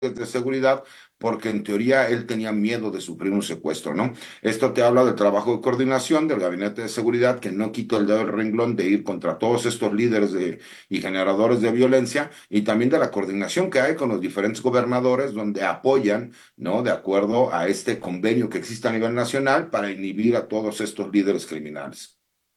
de seguridad, porque en teoría él tenía miedo de sufrir un secuestro, ¿no? Esto te habla del trabajo de coordinación del Gabinete de Seguridad, que no quitó el dedo del renglón de ir contra todos estos líderes y generadores de violencia, y también de la coordinación que hay con los diferentes gobernadores, donde apoyan, ¿no? De acuerdo a este convenio que existe a nivel nacional para inhibir a todos estos líderes criminales.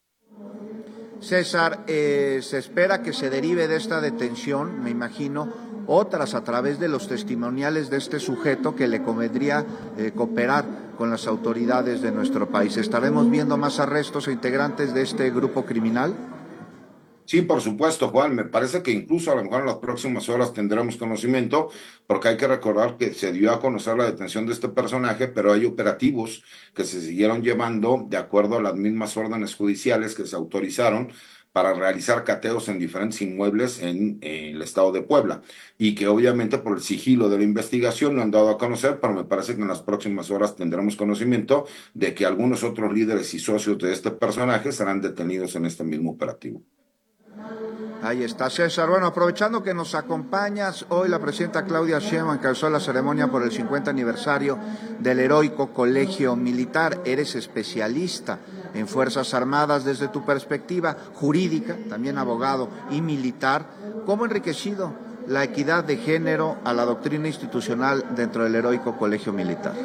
César, se espera que se derive de esta detención, me imagino, otras a través de los testimoniales de este sujeto que le convendría cooperar con las autoridades de nuestro país. ¿Estaremos viendo más arrestos e integrantes de este grupo criminal? Sí, por supuesto, Juan. Me parece que incluso a lo mejor en las próximas horas tendremos conocimiento, porque hay que recordar que se dio a conocer la detención de este personaje, pero hay operativos que se siguieron llevando de acuerdo a las mismas órdenes judiciales que se autorizaron para realizar cateos en diferentes inmuebles en el estado de Puebla, y que obviamente por el sigilo de la investigación no han dado a conocer, pero me parece que en las próximas horas tendremos conocimiento de que algunos otros líderes y socios de este personaje serán detenidos en este mismo operativo. Ahí está, César. Bueno, aprovechando que nos acompañas, hoy la presidenta Claudia Sheinbaum encabezó la ceremonia por el 50 aniversario del heroico Colegio Militar. Eres especialista en Fuerzas Armadas. Desde tu perspectiva jurídica, también abogado y militar, ¿cómo ha enriquecido la equidad de género a la doctrina institucional dentro del heroico Colegio Militar?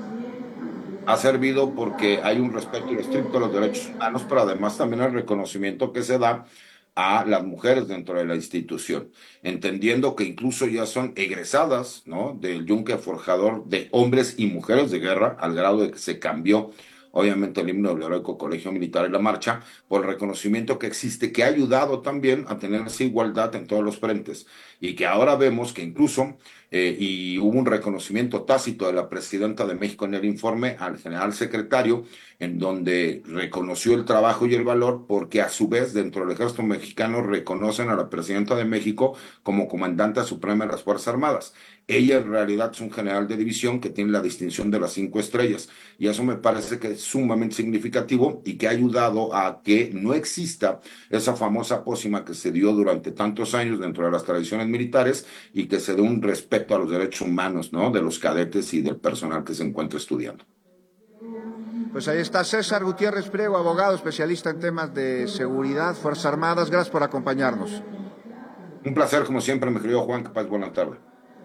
Ha servido porque hay un respeto estricto a los derechos humanos, pero además también el reconocimiento que se da a las mujeres dentro de la institución, entendiendo que incluso ya son egresadas, ¿no? Del yunque forjador de hombres y mujeres de guerra, al grado de que se cambió, obviamente, el himno del heroico Colegio Militar y la marcha, por el reconocimiento que existe, que ha ayudado también a tener esa igualdad en todos los frentes, y que ahora vemos que incluso, y hubo un reconocimiento tácito de la presidenta de México en el informe al general secretario, en donde reconoció el trabajo y el valor, porque a su vez dentro del ejército mexicano reconocen a la presidenta de México como comandante suprema de las Fuerzas Armadas. Ella en realidad es un general de división que tiene la distinción de las 5 estrellas, y eso me parece que es sumamente significativo y que ha ayudado a que no exista esa famosa pócima que se dio durante tantos años dentro de las tradiciones militares, y que se dé un respeto a los derechos humanos, ¿no? De los cadetes y del personal que se encuentra estudiando. Pues ahí está César Gutiérrez Priego, abogado especialista en temas de seguridad, Fuerzas Armadas. Gracias por acompañarnos. Un placer, como siempre, mi querido Juan. Que pases buena tarde.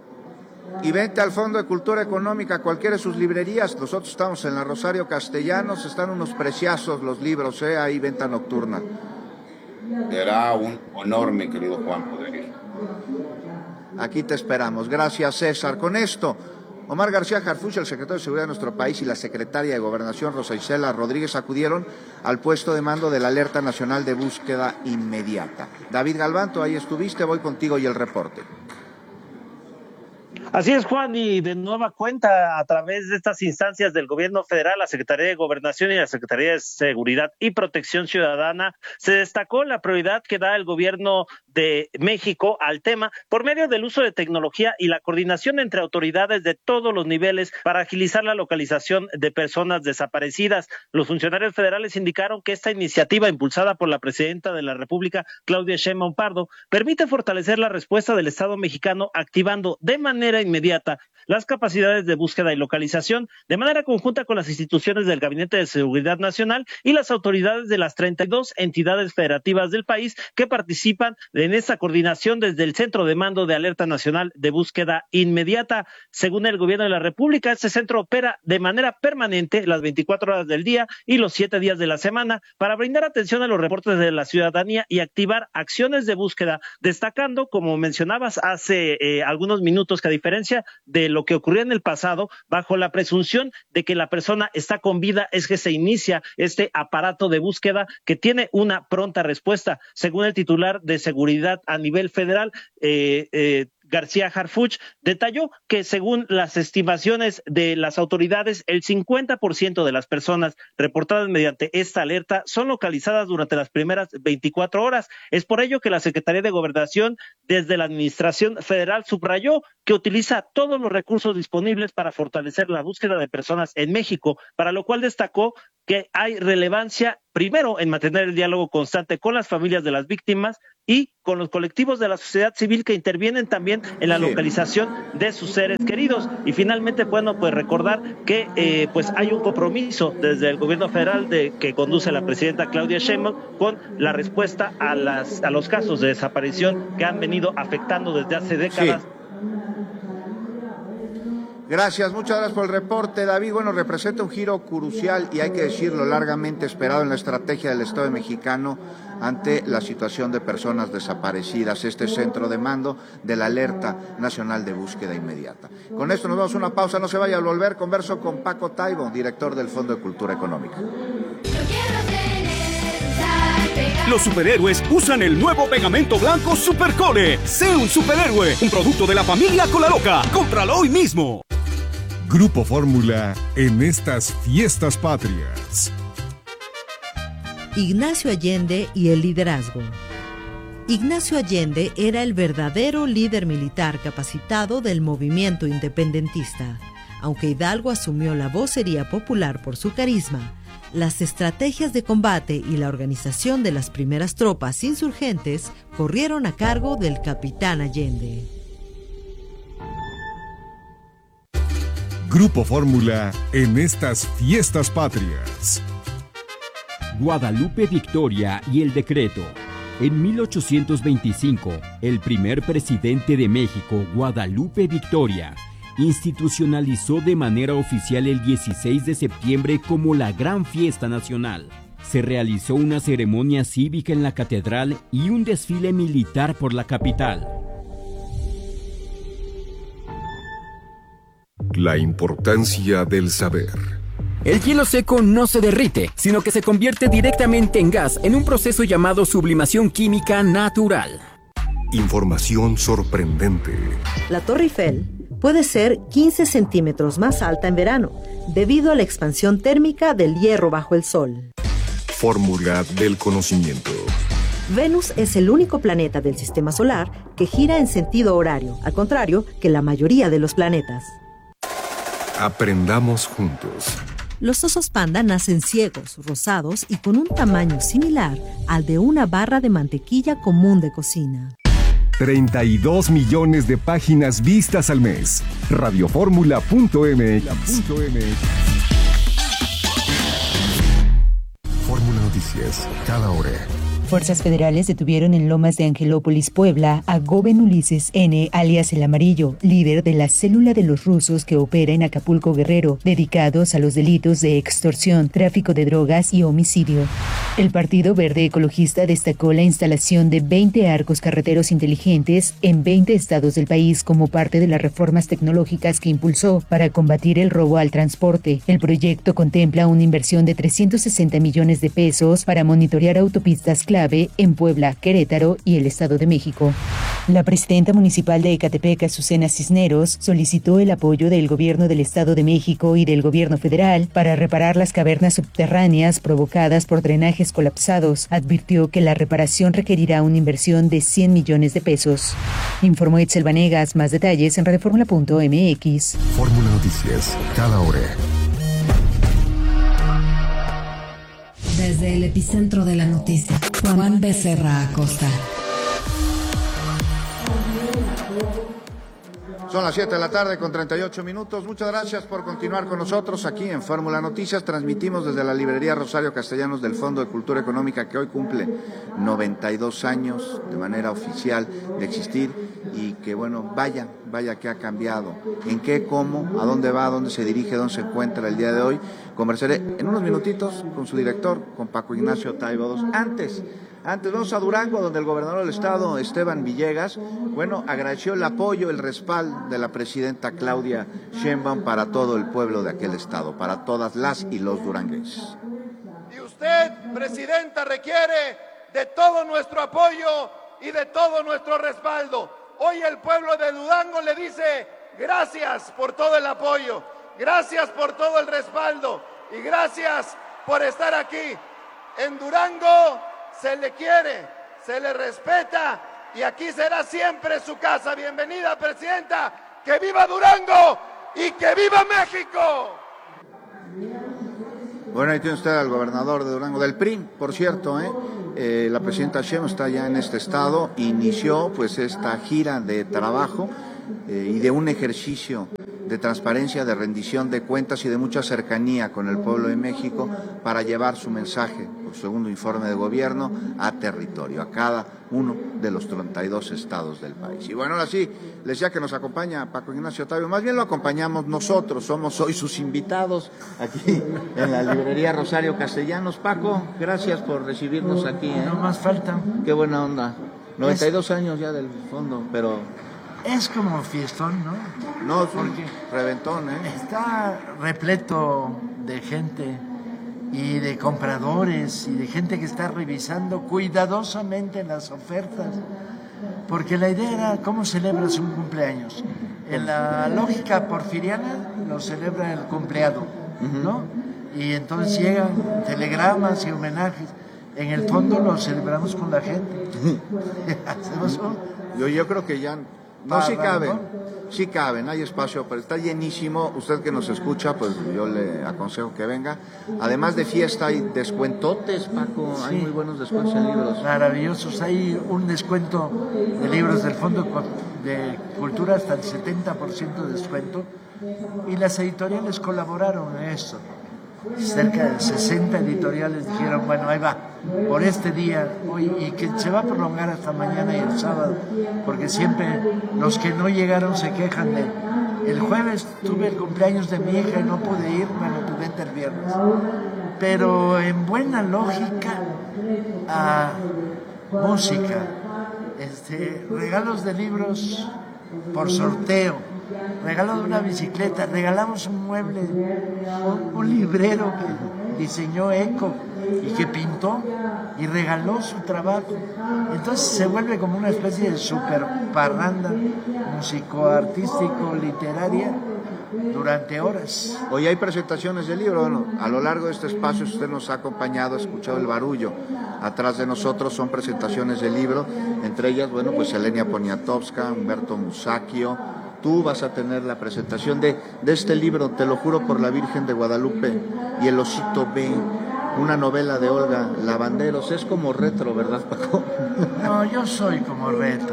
Y vente al Fondo de Cultura Económica, cualquiera de sus librerías. Nosotros estamos en la Rosario Castellanos, están unos preciazos los libros, ahí venta nocturna. Será un honor, mi querido Juan, poder ir. Aquí te esperamos. Gracias, César. Con esto, Omar García Harfuch, el secretario de Seguridad de nuestro país, y la secretaria de Gobernación, Rosa Isela Rodríguez, acudieron al puesto de mando de la Alerta Nacional de Búsqueda Inmediata. David Galván, tú ahí estuviste, voy contigo y el reporte. Así es, Juan, y de nueva cuenta, a través de estas instancias del gobierno federal, la Secretaría de Gobernación y la Secretaría de Seguridad y Protección Ciudadana, se destacó la prioridad que da el gobierno de México al tema por medio del uso de tecnología y la coordinación entre autoridades de todos los niveles para agilizar la localización de personas desaparecidas. Los funcionarios federales indicaron que esta iniciativa, impulsada por la presidenta de la República, Claudia Sheinbaum Pardo, permite fortalecer la respuesta del Estado mexicano, activando de manera inmediata las capacidades de búsqueda y localización de manera conjunta con las instituciones del Gabinete de Seguridad Nacional y las autoridades de las 32 entidades federativas del país que participan en esta coordinación desde el Centro de Mando de Alerta Nacional de Búsqueda Inmediata. Según el gobierno de la República, este centro opera de manera permanente las 24 horas del día y los 7 días de la semana para brindar atención a los reportes de la ciudadanía y activar acciones de búsqueda, destacando, como mencionabas hace algunos minutos, que a diferencia de lo que ocurrió en el pasado, bajo la presunción de que la persona está con vida, es que se inicia este aparato de búsqueda que tiene una pronta respuesta. Según el titular de seguridad a nivel federal, García Harfuch, detalló que según las estimaciones de las autoridades, el 50% de las personas reportadas mediante esta alerta son localizadas durante las primeras 24 horas. Es por ello que la Secretaría de Gobernación, desde la Administración Federal, subrayó que utiliza todos los recursos disponibles para fortalecer la búsqueda de personas en México, para lo cual destacó que hay relevancia primero en mantener el diálogo constante con las familias de las víctimas y con los colectivos de la sociedad civil que intervienen también en la localización de sus seres queridos. Y finalmente, bueno, pues recordar que pues hay un compromiso desde el gobierno federal que conduce la presidenta Claudia Sheinbaum con la respuesta a los casos de desaparición que han venido afectando desde hace décadas. Sí. Gracias, muchas gracias por el reporte, David. Bueno, representa un giro crucial y hay que decirlo, largamente esperado en la estrategia del Estado mexicano ante la situación de personas desaparecidas, este centro de mando de la Alerta Nacional de Búsqueda Inmediata. Con esto nos damos una pausa, no se vaya a volver, converso con Paco Taibo, director del Fondo de Cultura Económica. Los superhéroes usan el nuevo pegamento blanco Supercole. Sé un superhéroe, un producto de la familia Colaloca. Cómpralo hoy mismo. Grupo Fórmula en estas fiestas patrias. Ignacio Allende y el liderazgo. Ignacio Allende era el verdadero líder militar capacitado del movimiento independentista. Aunque Hidalgo asumió la vocería popular por su carisma, las estrategias de combate y la organización de las primeras tropas insurgentes corrieron a cargo del capitán Allende. Grupo Fórmula en estas fiestas patrias. Guadalupe Victoria y el decreto. En 1825, el primer presidente de México, Guadalupe Victoria, institucionalizó de manera oficial el 16 de septiembre como la Gran Fiesta Nacional. Se realizó una ceremonia cívica en la catedral y un desfile militar por la capital. La importancia del saber. El hielo seco no se derrite, sino que se convierte directamente en gas en un proceso llamado sublimación química natural. Información sorprendente. La Torre Eiffel puede ser 15 centímetros más alta en verano, debido a la expansión térmica del hierro bajo el Sol. Fórmula del conocimiento. Venus es el único planeta del sistema solar que gira en sentido horario, al contrario que la mayoría de los planetas. Aprendamos juntos. Los osos panda nacen ciegos, rosados y con un tamaño similar al de una barra de mantequilla común de cocina. 32 millones de páginas vistas al mes. Radioformula.mx. Fórmula Noticias, cada hora. Fuerzas federales detuvieron en Lomas de Angelópolis, Puebla, a Goben Ulises N., alias El Amarillo, líder de la célula de los rusos que opera en Acapulco, Guerrero, dedicados a los delitos de extorsión, tráfico de drogas y homicidio. El Partido Verde Ecologista destacó la instalación de 20 arcos carreteros inteligentes en 20 estados del país como parte de las reformas tecnológicas que impulsó para combatir el robo al transporte. El proyecto contempla una inversión de 360 millones de pesos para monitorear autopistas clave en Puebla, Querétaro y el Estado de México. La presidenta municipal de Ecatepec, Azucena Cisneros, solicitó el apoyo del gobierno del Estado de México y del gobierno federal para reparar las cavernas subterráneas provocadas por drenajes colapsados. Advirtió que la reparación requerirá una inversión de 100 millones de pesos. Informó Etzel Vanegas. Más detalles en radioformula.mx. Fórmula Noticias, cada hora. Desde el epicentro de la noticia, Juan Becerra Acosta. Son las 7 de la tarde con 38 minutos. Muchas gracias por continuar con nosotros aquí en Fórmula Noticias. Transmitimos desde la librería Rosario Castellanos del Fondo de Cultura Económica, que hoy cumple 92 años de manera oficial de existir y que, bueno, vaya que ha cambiado. ¿En qué, cómo, a dónde va, a dónde se dirige, dónde se encuentra el día de hoy? Conversaré en unos minutitos con su director, con Paco Ignacio Taibo. Antes vamos a Durango, donde el gobernador del estado, Esteban Villegas, bueno, agradeció el apoyo, el respaldo de la presidenta Claudia Sheinbaum para todo el pueblo de aquel estado, para todas las y los duranguenses. Y usted, presidenta, requiere de todo nuestro apoyo y de todo nuestro respaldo. Hoy el pueblo de Durango le dice gracias por todo el apoyo, gracias por todo el respaldo y gracias por estar aquí. En Durango se le quiere, se le respeta y aquí será siempre su casa. Bienvenida, presidenta, que viva Durango y que viva México. Bueno, ahí tiene usted al gobernador de Durango, del PRI, por cierto, la presidenta Sheinbaum está ya en este estado, inició pues esta gira de trabajo y de un ejercicio de transparencia, de rendición de cuentas y de mucha cercanía con el pueblo de México para llevar su mensaje, por segundo informe de gobierno, a territorio, a cada uno de los 32 estados del país. Y bueno, ahora sí, les decía que nos acompaña Paco Ignacio Octavio, más bien lo acompañamos nosotros, somos hoy sus invitados aquí en la librería Rosario Castellanos. Paco, gracias por recibirnos aquí. No más falta. Qué buena onda. 92 años ya del fondo, pero... Es como fiestón, ¿no? No, es un reventón, ¿eh? Está repleto de gente y de compradores y de gente que está revisando cuidadosamente las ofertas, porque la idea era cómo celebras un cumpleaños. En la lógica porfiriana lo celebra el cumpleado, ¿no? Y entonces llegan telegramas y homenajes. En el fondo lo celebramos con la gente. Yo creo que ya... No, sí caben, hay espacio, pero está llenísimo. Usted que nos escucha, pues yo le aconsejo que venga. Además de fiesta, hay descuentotes, Paco, sí. Hay muy buenos descuentos en libros. Maravillosos, hay un descuento de libros del Fondo de Cultura hasta el 70% de descuento, y las editoriales colaboraron en esto. Cerca de 60 editoriales dijeron, bueno, ahí va, por este día, hoy, y que se va a prolongar hasta mañana y el sábado, porque siempre los que no llegaron se quejan de, el jueves tuve el cumpleaños de mi hija y no pude ir, bueno, pues vente el viernes. Pero en buena lógica, a música, regalos de libros por sorteo, regalo de una bicicleta, regalamos un mueble, un librero que diseñó Eco y que pintó y regaló su trabajo. Entonces se vuelve como una especie de super parranda músico-artístico, literaria, durante horas. Hoy hay presentaciones de libro. Bueno, a lo largo de este espacio usted nos ha acompañado, ha escuchado el barullo. Atrás de nosotros son presentaciones de libro, entre ellas, bueno, pues Elenia Poniatowska, Humberto Musacchio. Tú vas a tener la presentación de este libro, Te lo juro por la Virgen de Guadalupe y El Osito B, una novela de Olga Lavanderos. Es como retro, ¿verdad, Paco? No, yo soy como retro.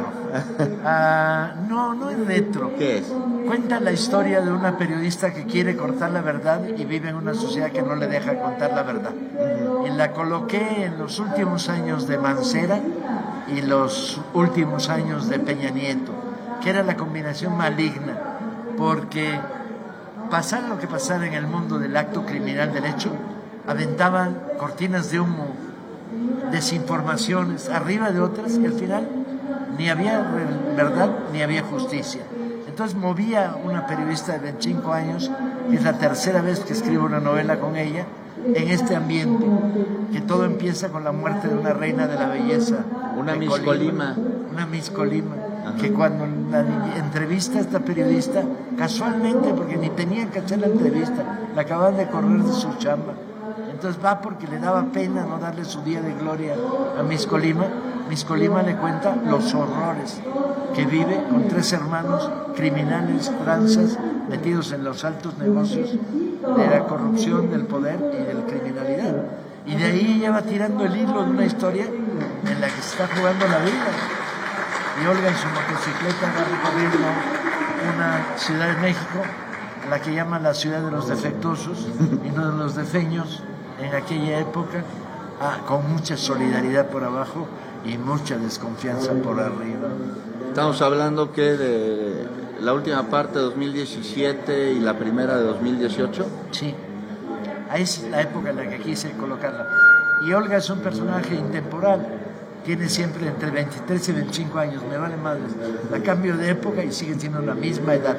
No es retro. ¿Qué es? Cuenta la historia de una periodista que quiere contar la verdad y vive en una sociedad que no le deja contar la verdad. Y la coloqué en los últimos años de Mancera y los últimos años de Peña Nieto, que era la combinación maligna, porque pasara lo que pasara en el mundo del acto criminal del hecho, aventaban cortinas de humo, desinformaciones arriba de otras, y al final ni había verdad ni había justicia. Entonces movía una periodista de 25 años, que es la tercera vez que escribo una novela con ella, en este ambiente, que todo empieza con la muerte de una reina de la belleza. Una Miss Colima. Una Miss Colima. Que cuando la entrevista a esta periodista, casualmente, porque ni tenían que hacer la entrevista, la acaban de correr de su chamba. Entonces va porque le daba pena no darle su día de gloria a Miss Colima. Miss Colima le cuenta los horrores que vive con 3 hermanos criminales, tranzas, metidos en los altos negocios de la corrupción, del poder y de la criminalidad. Y de ahí ella va tirando el hilo de una historia en la que se está jugando la vida. Y Olga en su motocicleta va recorriendo una ciudad de México, a la que llaman la ciudad de los defectuosos y no de los defeños en aquella época, con mucha solidaridad por abajo y mucha desconfianza por arriba. Estamos hablando que de la última parte de 2017 y la primera de 2018. Sí, es la época en la que quise colocarla. Y Olga es un personaje intemporal. Tiene siempre entre 23 y 25 años, me vale madre. La cambio de época y sigue siendo la misma edad.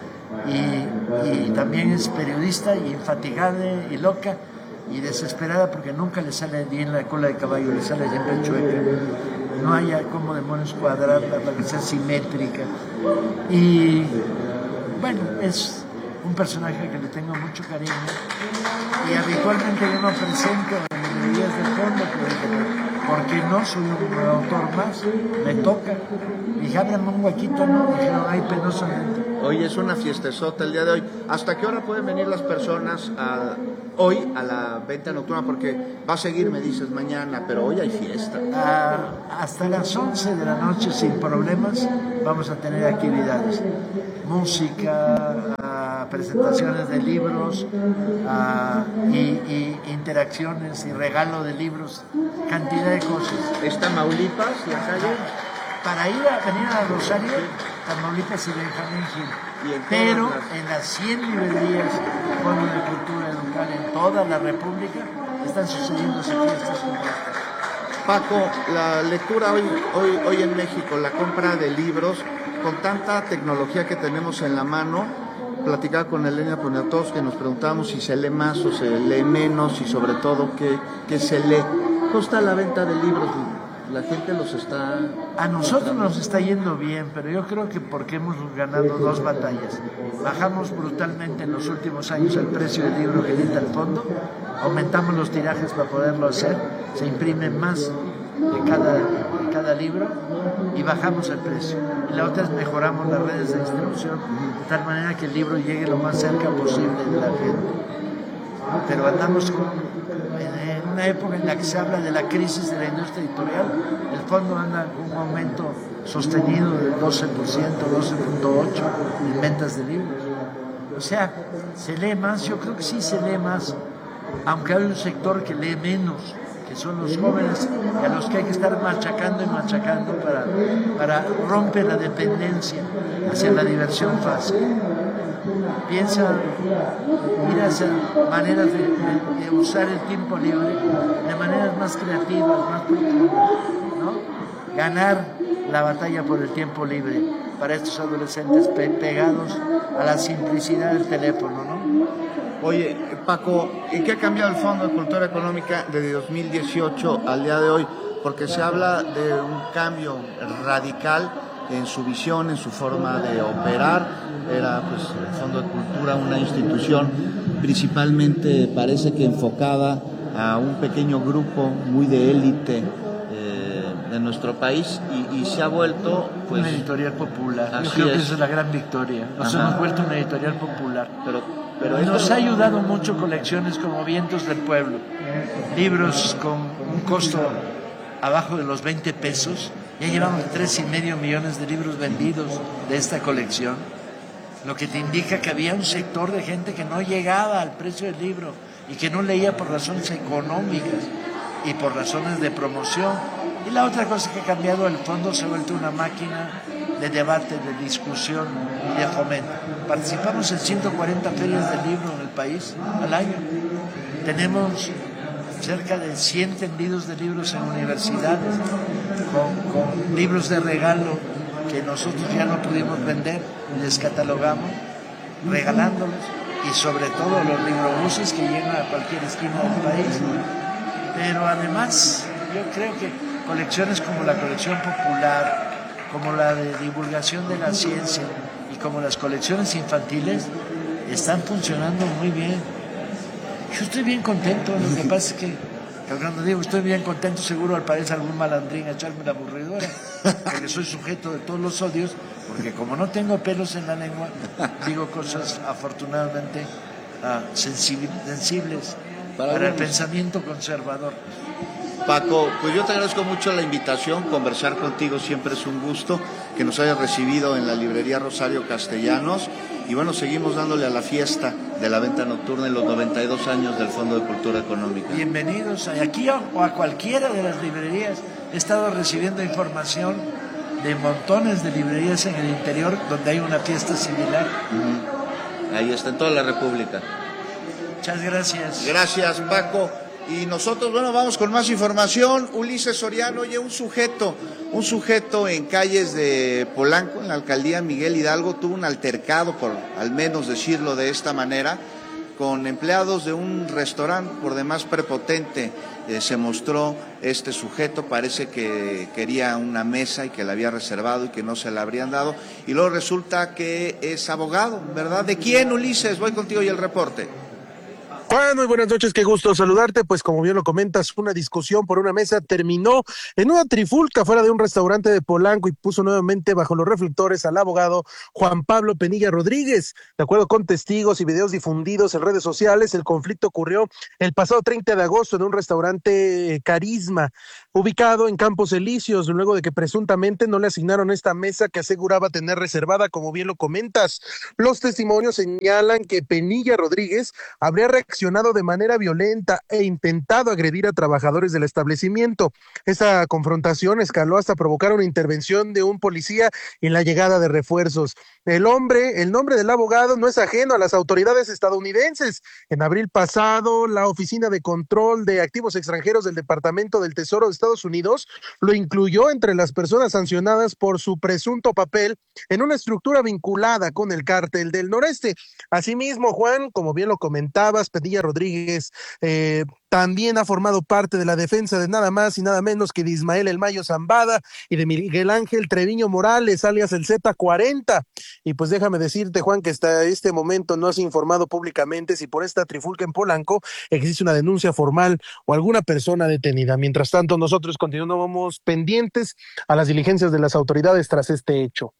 Y también es periodista y infatigable y loca y desesperada porque nunca le sale bien la cola de caballo, le sale siempre chueca. No hay cómo demonios cuadrarla para que sea simétrica. Y bueno, es un personaje que le tengo mucho cariño. Y habitualmente yo no presento en librerías del fondo porque no soy un autor más, me toca. Dije, ábrame un huequito, ¿no? Dijeron, ay, penosamente. Hoy es una fiestezota el día de hoy. ¿Hasta qué hora pueden venir las personas hoy a la venta nocturna? Porque va a seguir, me dices, mañana, pero hoy hay fiesta. Hasta las 11 de la noche, sin problemas, vamos a tener actividades. Música, presentaciones de libros, y interacciones y regalo de libros, cantidad de cosas. ¿Está Tamaulipas, la calle? Para venir a Rosario, Tamaulipas y Benjamín Gil. Pero en las 100 librerías, Fondo de Cultura Local en toda la República, están sucediendo fiestas como estas. Paco, la lectura hoy en México, la compra de libros, con tanta tecnología que tenemos en la mano, platicaba con Elena Poniatowski, que nos preguntábamos si se lee más o se lee menos y sobre todo qué se lee. ¿Cómo está la venta de libros? La gente los está... A nosotros nos está yendo bien, pero yo creo que porque hemos ganado 2 batallas. Bajamos brutalmente en los últimos años el precio del libro que edita el fondo, aumentamos los tirajes para poderlo hacer, se imprime más de cada libro y bajamos el precio. Y la otra es mejoramos las redes de distribución de tal manera que el libro llegue lo más cerca posible de la gente. Pero andamos en una época en la que se habla de la crisis de la industria editorial. El fondo anda con un aumento sostenido del 12%, 12.8% en ventas de libros. O sea, se lee más, yo creo que sí se lee más, aunque hay un sector que lee menos, que son los jóvenes, a los que hay que estar machacando y machacando para romper la dependencia hacia la diversión fácil. Piensa, ir hacia maneras de usar el tiempo libre de maneras más creativas, más profundas, ¿no? Ganar la batalla por el tiempo libre para estos adolescentes pegados a la simplicidad del teléfono, ¿no? Oye, Paco, ¿y qué ha cambiado el Fondo de Cultura Económica de 2018 al día de hoy? Porque se habla de un cambio radical en su visión, en su forma de operar. Era pues el Fondo de Cultura una institución principalmente, parece que enfocada a un pequeño grupo muy de élite de nuestro país y se ha vuelto pues una editorial popular. Yo creo que esa es la gran victoria. Nos hemos vuelto una editorial popular. Pero nos ha ayudado mucho colecciones como Vientos del Pueblo, libros con un costo abajo de los 20 pesos. Ya llevamos 3,5 millones de libros vendidos de esta colección, lo que te indica que había un sector de gente que no llegaba al precio del libro y que no leía por razones económicas y por razones de promoción. Y la otra cosa que ha cambiado, el fondo se ha vuelto una máquina de debate, de discusión y de fomento. Participamos en 140 ferias del libro en el país al año. Tenemos cerca de 100 tendidos de libros en universidades, con libros de regalo que nosotros ya no pudimos vender, les catalogamos, regalándolos, y sobre todo los librobuses que llegan a cualquier esquina del país. Pero además, yo creo que colecciones como la colección popular, como la de divulgación de la ciencia y como las colecciones infantiles están funcionando muy bien. Yo estoy bien contento, lo que pasa es que cuando digo estoy bien contento, seguro aparece algún malandrín a echarme la aburridora, porque soy sujeto de todos los odios, porque como no tengo pelos en la lengua, digo cosas afortunadamente sensibles para el pensamiento conservador. Paco, pues yo te agradezco mucho la invitación, conversar contigo siempre es un gusto, que nos hayas recibido en la librería Rosario Castellanos, y bueno, seguimos dándole a la fiesta de la venta nocturna en los 92 años del Fondo de Cultura Económica. Bienvenidos aquí o a cualquiera de las librerías. He estado recibiendo información de montones de librerías en el interior donde hay una fiesta similar. Ahí está, en toda la República. Muchas gracias. Gracias, Paco. Y nosotros, bueno, vamos con más información. Ulises Soriano, oye, un sujeto en calles de Polanco, en la alcaldía Miguel Hidalgo, tuvo un altercado, por al menos decirlo de esta manera, con empleados de un restaurante por demás prepotente. Se mostró este sujeto, parece que quería una mesa y que la había reservado y que no se la habrían dado. Y luego resulta que es abogado, ¿verdad? ¿De quién, Ulises? Voy contigo y el reporte. Juan, muy buenas noches, qué gusto saludarte. Pues como bien lo comentas, una discusión por una mesa terminó en una trifulca fuera de un restaurante de Polanco y puso nuevamente bajo los reflectores al abogado Juan Pablo Penilla Rodríguez. De acuerdo con testigos y videos difundidos en redes sociales, el conflicto ocurrió el pasado 30 de agosto en un restaurante Carisma, ubicado en Campos Elíseos, luego de que presuntamente no le asignaron esta mesa que aseguraba tener reservada, como bien lo comentas. Los testimonios señalan que Penilla Rodríguez habría reaccionado de manera violenta e intentado agredir a trabajadores del establecimiento. Esta confrontación escaló hasta provocar una intervención de un policía y la llegada de refuerzos. El nombre del abogado no es ajeno a las autoridades estadounidenses. En abril pasado, la Oficina de Control de Activos Extranjeros del Departamento del Tesoro de Estados Unidos lo incluyó entre las personas sancionadas por su presunto papel en una estructura vinculada con el Cártel del Noreste. Asimismo, Juan, como bien lo comentabas, Penilla Rodríguez también ha formado parte de la defensa de nada más y nada menos que de Ismael El Mayo Zambada y de Miguel Ángel Treviño Morales, alias el Z40. Y pues déjame decirte, Juan, que hasta este momento no has informado públicamente si por esta trifulca en Polanco existe una denuncia formal o alguna persona detenida. Mientras tanto, nosotros continuamos pendientes a las diligencias de las autoridades tras este hecho.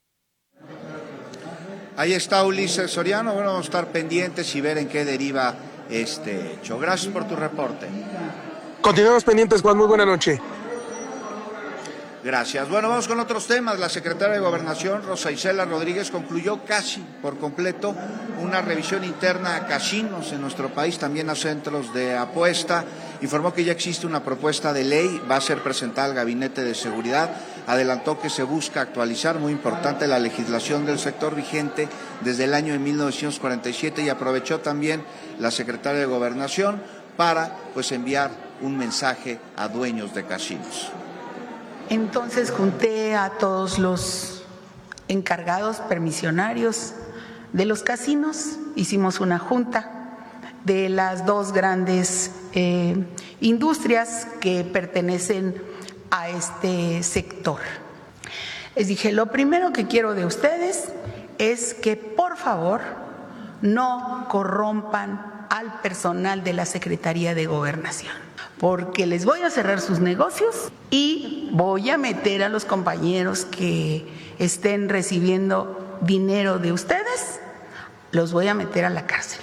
Ahí está Ulises Soriano. Bueno, vamos a estar pendientes y ver en qué deriva este hecho. Gracias por tu reporte. Continuamos pendientes, Juan. Muy buena noche. Gracias. Bueno, vamos con otros temas. La secretaria de Gobernación, Rosa Isela Rodríguez, concluyó casi por completo una revisión interna a casinos en nuestro país, también a centros de apuesta. Informó que ya existe una propuesta de ley, va a ser presentada al Gabinete de Seguridad. Adelantó que se busca actualizar, muy importante, la legislación del sector vigente desde el año de 1947 y aprovechó también la secretaria de Gobernación para enviar un mensaje a dueños de casinos. Entonces junté a todos los encargados permisionarios de los casinos, hicimos una junta de las dos grandes industrias que pertenecen a este sector. Les dije, lo primero que quiero de ustedes es que por favor no corrompan al personal de la Secretaría de Gobernación, porque les voy a cerrar sus negocios y voy a meter a los compañeros que estén recibiendo dinero de ustedes, los voy a meter a la cárcel.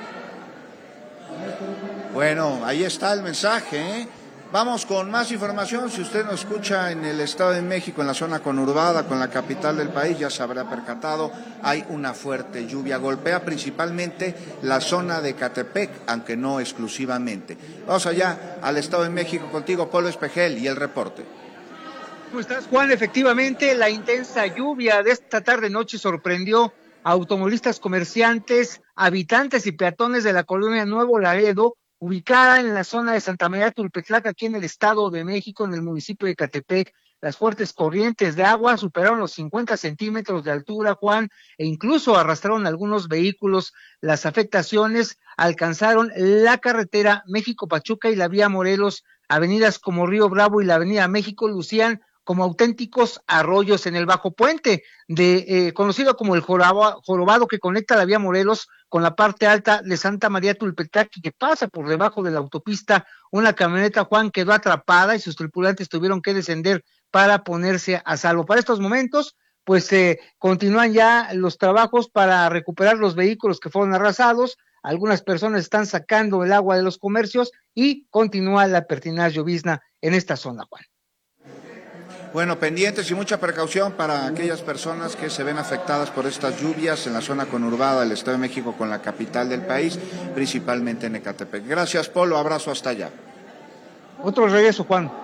Bueno, ahí está el mensaje, ¿eh? Vamos con más información. Si usted nos escucha en el Estado de México, en la zona conurbada, con la capital del país, ya se habrá percatado, hay una fuerte lluvia. Golpea principalmente la zona de Ecatepec, aunque no exclusivamente. Vamos allá al Estado de México contigo, Polo Espejel, y el reporte. ¿Cómo estás, Juan? Efectivamente, la intensa lluvia de esta tarde-noche sorprendió a automovilistas, comerciantes, habitantes y peatones de la colonia Nuevo Laredo, ubicada en la zona de Santa María Tulpetlac, aquí en el Estado de México, en el municipio de Ecatepec. Las fuertes corrientes de agua superaron los 50 centímetros de altura, Juan, e incluso arrastraron algunos vehículos. Las afectaciones alcanzaron la carretera México-Pachuca y la vía Morelos. Avenidas como Río Bravo y la avenida México lucían como auténticos arroyos en el bajo puente, conocido como el Jorobado, que conecta la vía Morelos con la parte alta de Santa María Tulpetlac y que pasa por debajo de la autopista. Una camioneta, Juan, quedó atrapada y sus tripulantes tuvieron que descender para ponerse a salvo. Para estos momentos, continúan ya los trabajos para recuperar los vehículos que fueron arrasados. Algunas personas están sacando el agua de los comercios y continúa la pertinaz llovizna en esta zona, Juan. Bueno, pendientes y mucha precaución para aquellas personas que se ven afectadas por estas lluvias en la zona conurbada del Estado de México con la capital del país, principalmente en Ecatepec. Gracias, Polo, abrazo hasta allá. Otro regreso, Juan.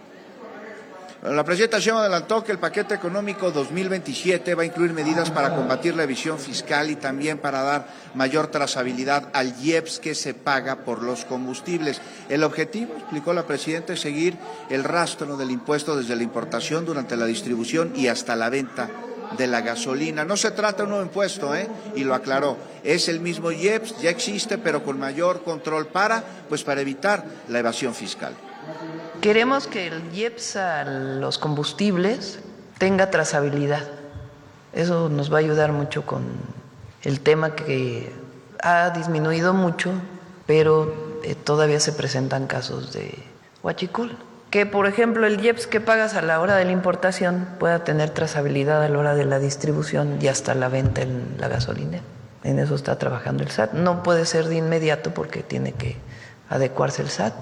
La presidenta Sheinbaum adelantó que el paquete económico 2027 va a incluir medidas para combatir la evasión fiscal y también para dar mayor trazabilidad al IEPS que se paga por los combustibles. El objetivo, explicó la presidenta, es seguir el rastro del impuesto desde la importación, durante la distribución y hasta la venta de la gasolina. No se trata de un nuevo impuesto, y lo aclaró. Es el mismo IEPS, ya existe, pero con mayor control para evitar la evasión fiscal. Queremos que el IEPS a los combustibles tenga trazabilidad. Eso nos va a ayudar mucho con el tema que ha disminuido mucho pero todavía se presentan casos de huachicol. Que, por ejemplo, el IEPS que pagas a la hora de la importación pueda tener trazabilidad a la hora de la distribución y hasta la venta en la gasolinera. En eso está trabajando el SAT. No puede ser de inmediato porque tiene que adecuarse el SAT.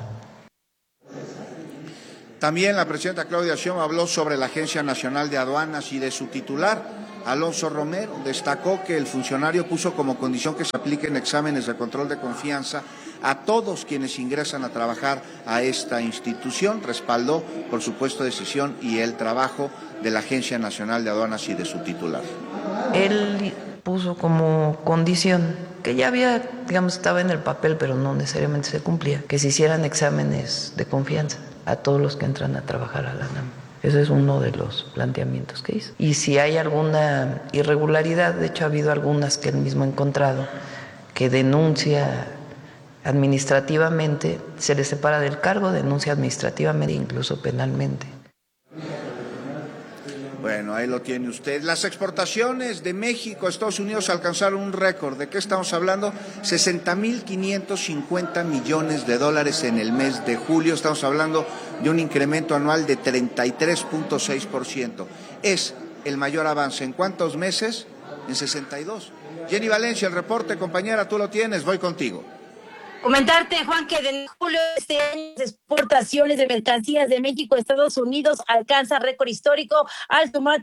También la presidenta Claudia Sheinbaum habló sobre la Agencia Nacional de Aduanas y de su titular, Alonso Romero. Destacó que el funcionario puso como condición que se apliquen exámenes de control de confianza a todos quienes ingresan a trabajar a esta institución. Respaldó, por su puesto de decisión y el trabajo de la Agencia Nacional de Aduanas y de su titular. Él puso como condición, que ya había, digamos, estaba en el papel, pero no necesariamente se cumplía, que se hicieran exámenes de confianza a todos los que entran a trabajar a la NAM. Ese es uno de los planteamientos que hizo. Y si hay alguna irregularidad, de hecho ha habido algunas que él mismo ha encontrado, que denuncia administrativamente, se le separa del cargo, denuncia administrativamente e incluso penalmente. Bueno, ahí lo tiene usted. Las exportaciones de México a Estados Unidos alcanzaron un récord. ¿De qué estamos hablando? 60.550 millones de dólares en el mes de julio. Estamos hablando de un incremento anual de 33.6%. Es el mayor avance. ¿En cuántos meses? En 62. Jenny Valencia, el reporte, compañera, tú lo tienes, voy contigo. Comentarte, Juan, que de julio de este año las exportaciones de mercancías de México a Estados Unidos alcanzan récord histórico al sumar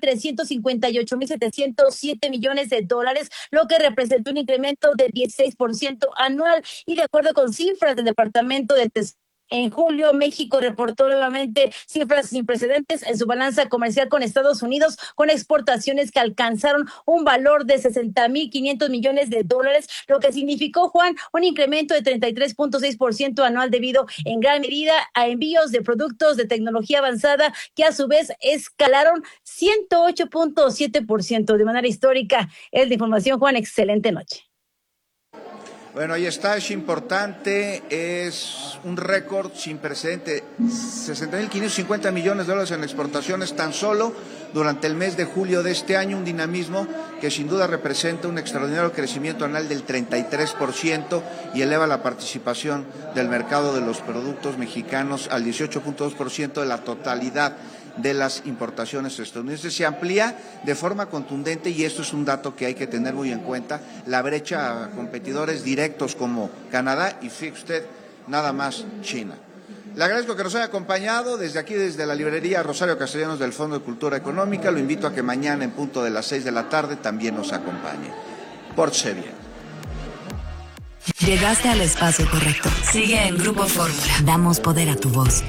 358.707 millones de dólares, lo que representa un incremento de 16% anual. Y de acuerdo con cifras del Departamento de Tesoro, en julio, México reportó nuevamente cifras sin precedentes en su balanza comercial con Estados Unidos, con exportaciones que alcanzaron un valor de 60.500 millones de dólares, lo que significó, Juan, un incremento de 33.6% anual debido en gran medida a envíos de productos de tecnología avanzada que a su vez escalaron 108.7% de manera histórica. Es la información, Juan. Excelente noche. Bueno, ahí está, es importante, es un récord sin precedente, 60.550 millones de dólares en exportaciones tan solo durante el mes de julio de este año, un dinamismo que sin duda representa un extraordinario crecimiento anual del 33% y eleva la participación del mercado de los productos mexicanos al 18.2% de la totalidad de las importaciones estadounidenses. Se amplía de forma contundente, y esto es un dato que hay que tener muy en cuenta, la brecha a competidores directos como Canadá y, fíjese usted, nada más China. Le agradezco que nos haya acompañado desde aquí, desde la librería Rosario Castellanos del Fondo de Cultura Económica. Lo invito a que mañana en punto de las 6 de la tarde también nos acompañe. Pórtese bien. Llegaste al espacio correcto. Sigue en Grupo Fórmula. Damos poder a tu voz.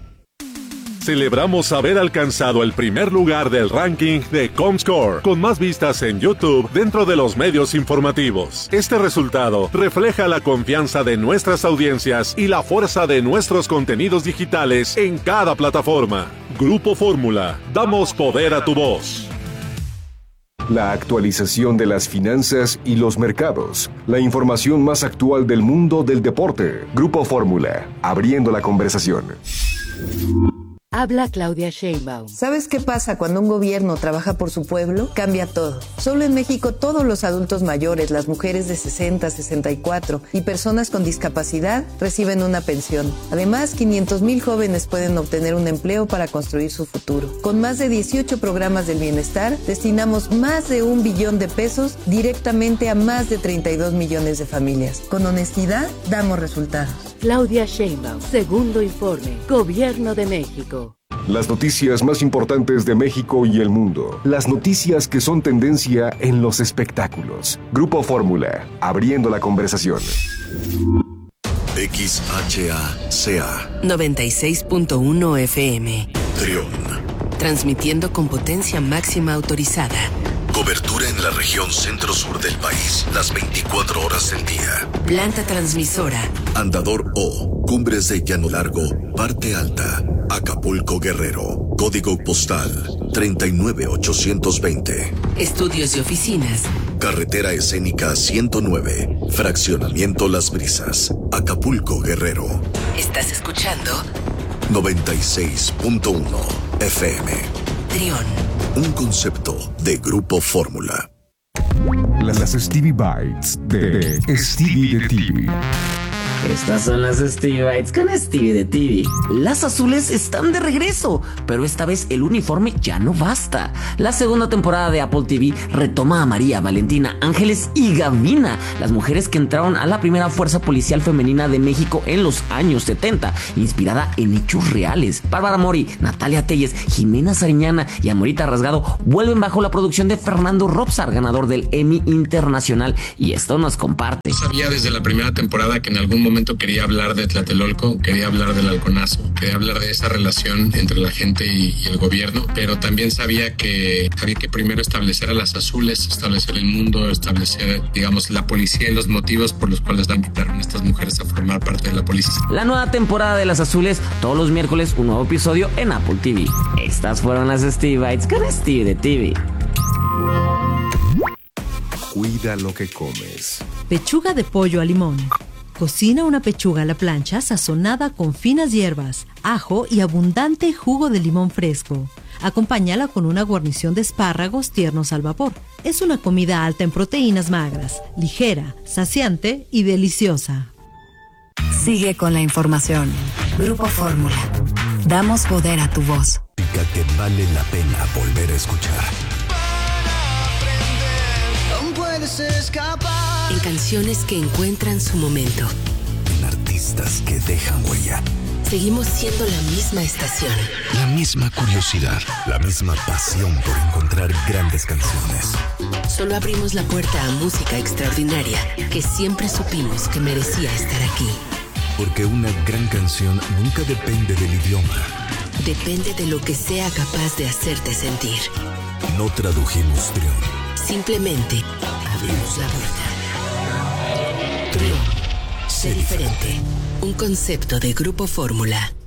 Celebramos haber alcanzado el primer lugar del ranking de Comscore, con más vistas en YouTube dentro de los medios informativos. Este resultado refleja la confianza de nuestras audiencias y la fuerza de nuestros contenidos digitales en cada plataforma. Grupo Fórmula, damos poder a tu voz. La actualización de las finanzas y los mercados. La información más actual del mundo del deporte. Grupo Fórmula, abriendo la conversación. Habla Claudia Sheinbaum. ¿Sabes qué pasa cuando un gobierno trabaja por su pueblo? Cambia todo. Solo en México todos los adultos mayores, las mujeres de 60, 64 y personas con discapacidad reciben una pensión. Además, 500,000 jóvenes pueden obtener un empleo para construir su futuro. Con más de 18 programas del bienestar, destinamos más de 1 billón de pesos directamente a más de 32 millones de familias. Con honestidad, damos resultados. Claudia Sheinbaum, segundo informe, Gobierno de México. Las noticias más importantes de México y el mundo. Las noticias que son tendencia en los espectáculos. Grupo Fórmula, abriendo la conversación. XHACA 96.1 FM. Trión. Transmitiendo con potencia máxima autorizada. Cobertura en la región centro-sur del país, las 24 horas del día. Planta transmisora. Andador O, Cumbres de Llano Largo, Parte Alta, Acapulco Guerrero. Código postal 39820. Estudios y oficinas. Carretera Escénica 109, Fraccionamiento Las Brisas, Acapulco Guerrero. ¿Estás escuchando? 96.1 FM. Trión. Un concepto de Grupo Fórmula. Las Stevie Bites de Stevie de TV. Estas son las Stevie Bites con Stevie de TV. Las azules están de regreso, pero esta vez el uniforme ya no basta. La segunda temporada de Apple TV retoma a María, Valentina, Ángeles y Gavina, las mujeres que entraron a la primera fuerza policial femenina de México en los años 70, inspirada en hechos reales. Bárbara Mori, Natalia Telles, Jimena Sariñana y Amorita Rasgado vuelven bajo la producción de Fernando Robsar, ganador del Emmy Internacional, y esto nos comparte. Sabía desde la primera temporada que en algún momento quería hablar de Tlatelolco, quería hablar del halconazo, quería hablar de esa relación entre la gente y el gobierno, pero también sabía que había que primero establecer a las azules, establecer el mundo, establecer, digamos, la policía y los motivos por los cuales la invitaron a estas mujeres a formar parte de la policía. La nueva temporada de Las Azules, todos los miércoles un nuevo episodio en Apple TV. Estas fueron las Stevie Bites con Stevie de TV. Cuida lo que comes. Pechuga de pollo a limón. Cocina una pechuga a la plancha sazonada con finas hierbas, ajo y abundante jugo de limón fresco. Acompáñala con una guarnición de espárragos tiernos al vapor. Es una comida alta en proteínas magras, ligera, saciante y deliciosa. Sigue con la información. Grupo Fórmula. Damos poder a tu voz. Que vale la pena volver a escuchar. En canciones que encuentran su momento. En artistas que dejan huella. Seguimos siendo la misma estación. La misma curiosidad. La misma pasión por encontrar grandes canciones. Solo abrimos la puerta a música extraordinaria que siempre supimos que merecía estar aquí. Porque una gran canción nunca depende del idioma. Depende de lo que sea capaz de hacerte sentir. No tradujimos Trión. Simplemente abrimos la puerta. Trión. Sé diferente. Un concepto de Grupo Fórmula.